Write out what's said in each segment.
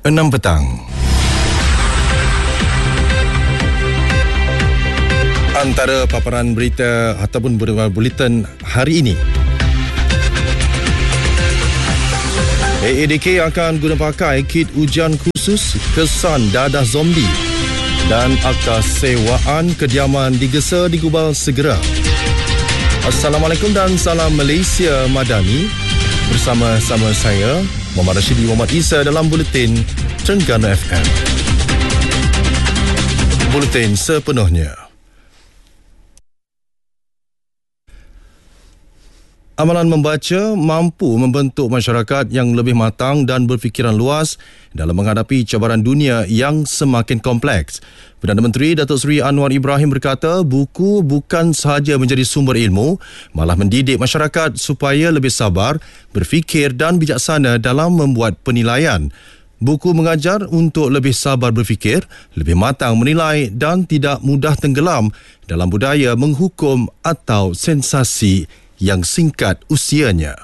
6 petang. Antara paparan berita ataupun buletin hari ini. AADK akan guna pakai kit ujian khusus kesan dadah zombie dan akta sewaan kediaman digesa digubal segera. Assalamualaikum dan salam Malaysia Madani. Bersama-sama saya Muhammad Rashidi Muhammad Isa dalam buletin Trengganu FM. Buletin sepenuhnya. Amalan membaca mampu membentuk masyarakat yang lebih matang dan berfikiran luas dalam menghadapi cabaran dunia yang semakin kompleks. Perdana Menteri Datuk Seri Anwar Ibrahim berkata, buku bukan sahaja menjadi sumber ilmu, malah mendidik masyarakat supaya lebih sabar, berfikir dan bijaksana dalam membuat penilaian. Buku mengajar untuk lebih sabar berfikir, lebih matang menilai dan tidak mudah tenggelam dalam budaya menghukum atau sensasi yang singkat usianya.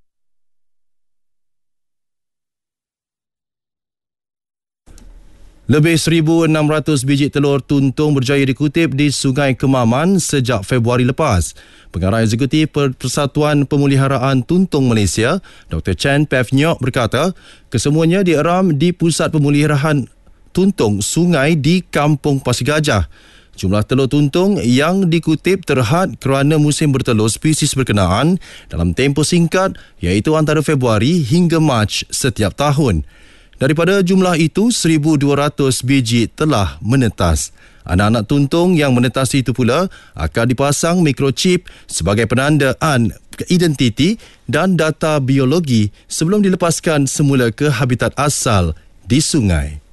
Lebih 1,600 biji telur tuntung berjaya dikutip di Sungai Kemaman sejak Februari lepas. Pengarah Eksekutif Persatuan Pemeliharaan Tuntung Malaysia, Dr. Chen Pef Nyok berkata, kesemuanya dieram di Pusat Pemeliharaan Tuntung Sungai di Kampung Pasir Gajah. Jumlah telur tuntung yang dikutip terhad kerana musim bertelur spesies berkenaan dalam tempoh singkat iaitu antara Februari hingga Mac setiap tahun. Daripada jumlah itu, 1,200 biji telah menetas. Anak-anak tuntung yang menetas itu pula akan dipasang mikrochip sebagai penandaan identiti dan data biologi sebelum dilepaskan semula ke habitat asal di sungai.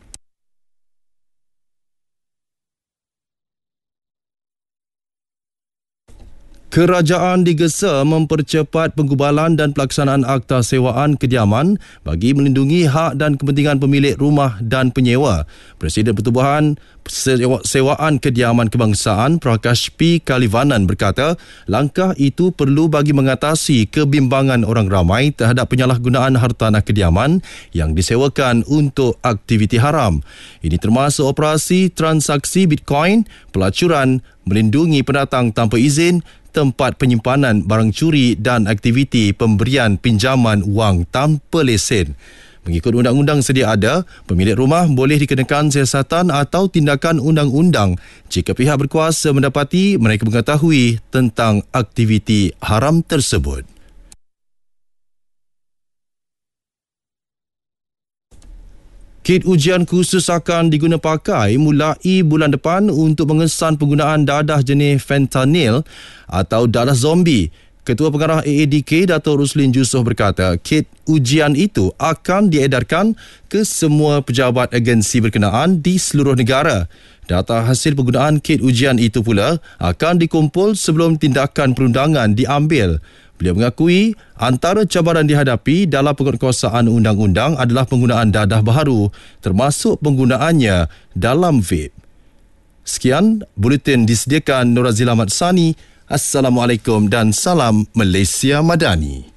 Kerajaan digesa mempercepat penggubalan dan pelaksanaan akta sewaan kediaman bagi melindungi hak dan kepentingan pemilik rumah dan penyewa. Presiden Pertubuhan Sewaan Kediaman Kebangsaan Prakash P. Kalivanan berkata, langkah itu perlu bagi mengatasi kebimbangan orang ramai terhadap penyalahgunaan hartanah kediaman yang disewakan untuk aktiviti haram. Ini termasuk operasi transaksi Bitcoin, pelacuran, melindungi pendatang tanpa izin, tempat penyimpanan barang curi dan aktiviti pemberian pinjaman wang tanpa lesen. Mengikut undang-undang sedia ada, pemilik rumah boleh dikenakan siasatan atau tindakan undang-undang jika pihak berkuasa mendapati mereka mengetahui tentang aktiviti haram tersebut. Kit ujian khusus akan diguna pakai mulai bulan depan untuk mengesan penggunaan dadah jenis fentanyl atau dadah zombie. Ketua Pengarah AADK Dato' Ruslin Jusoh berkata, kit ujian itu akan diedarkan ke semua pejabat agensi berkenaan di seluruh negara. Data hasil penggunaan kit ujian itu pula akan dikumpul sebelum tindakan perundangan diambil. Beliau mengakui antara cabaran dihadapi dalam penguatkuasaan undang-undang adalah penggunaan dadah baharu, termasuk penggunaannya dalam vape. Sekian, buletin disediakan Nur Azil Ahmad Sani. Assalamualaikum dan salam Malaysia Madani.